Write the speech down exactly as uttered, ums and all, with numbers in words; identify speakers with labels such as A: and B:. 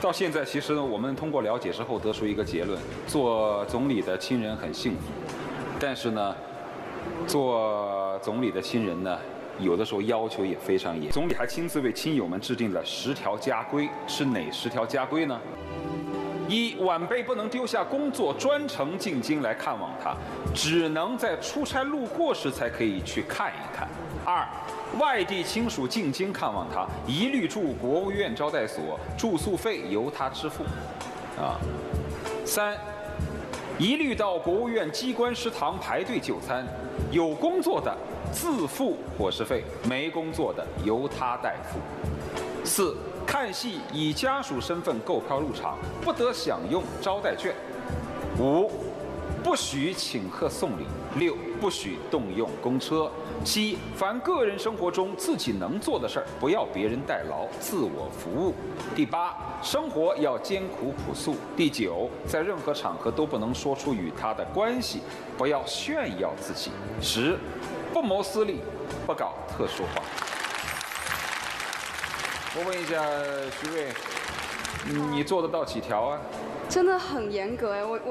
A: 到现在，其实呢，我们通过了解之后得出一个结论：做总理的亲人很幸福，但是呢，做总理的亲人呢，有的时候要求也非常严。总理还亲自为亲友们制定了十条家规，是哪十条家规呢？一、晚辈不能丢下工作专程进京来看望他，只能在出差路过时才可以去看一看。二、外地亲属进京看望他，一律住国务院招待所，住宿费由他支付。啊。三、一律到国务院机关食堂排队就餐，有工作的自付伙食费，没工作的由他代付。四、看戏以家属身份购票入场，不得享用招待券。五、不许请客送礼。六、不许动用公车。七、凡个人生活中自己能做的事儿，不要别人代劳，自我服务。第八，生活要艰苦朴素。第九，在任何场合都不能说出与他的关系，不要炫耀自己。十，不谋私利，不搞特殊化。我问一下徐瑞，你做得到几条啊？
B: 真的很严格哎，我我。